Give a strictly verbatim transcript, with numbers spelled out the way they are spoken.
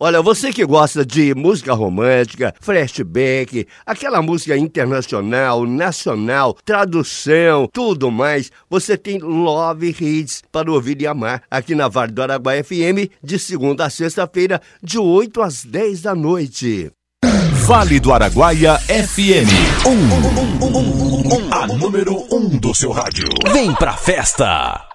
Olha, você que gosta de música romântica, flashback, aquela música internacional, nacional, tradução, tudo mais, você tem Love Hits para ouvir e amar aqui na Vale do Araguaia F M, de segunda a sexta-feira, de oito às dez da noite. Vale do Araguaia F M, um, um, um, um, um, a número um do seu rádio. Vem pra festa!